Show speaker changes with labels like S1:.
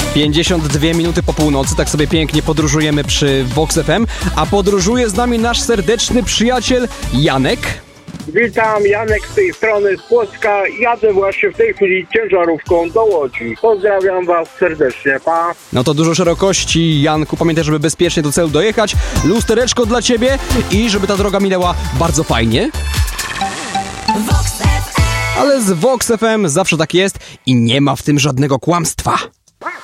S1: 52 minuty po północy, tak sobie pięknie podróżujemy przy Vox FM, a podróżuje z nami nasz serdeczny przyjaciel Janek.
S2: Witam, Janek z tej strony, z Płocka. Jadę właśnie w tej chwili ciężarówką do Łodzi. Pozdrawiam was serdecznie, pa.
S1: No to dużo szerokości, Janku. Pamiętaj, żeby bezpiecznie do celu dojechać. Lustereczko dla ciebie i żeby ta droga minęła bardzo fajnie. Ale z Vox FM zawsze tak jest i nie ma w tym żadnego kłamstwa.